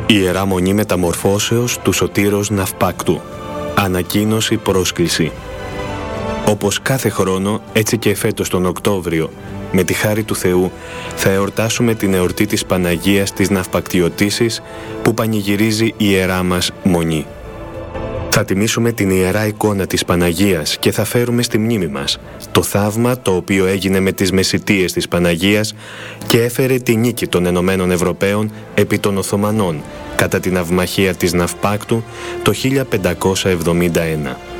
Ιερά Μονή Μεταμορφώσεως του Σωτήρος Ναυπάκτου. Ανακοίνωση πρόσκληση. Όπως κάθε χρόνο, έτσι και φέτος τον Οκτώβριο, με τη χάρη του Θεού, θα εορτάσουμε την εορτή της Παναγίας της Ναυπακτιωτίσης που πανηγυρίζει η Ιερά μας Μονή. Θα τιμήσουμε την Ιερά Εικόνα της Παναγίας και θα φέρουμε στη μνήμη μας το θαύμα το οποίο έγινε με τις μεσιτείες της Παναγίας και έφερε τη νίκη των Ενωμένων Ευρωπαίων επί των Οθωμανών κατά την αυμαχία της Ναυπάκτου το 1571.